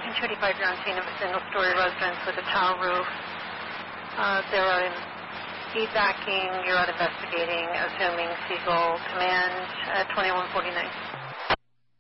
285, you're on scene of a single-story residence with a tile roof. They're out in evacuating, you're out investigating, assuming Seagull Command 2149.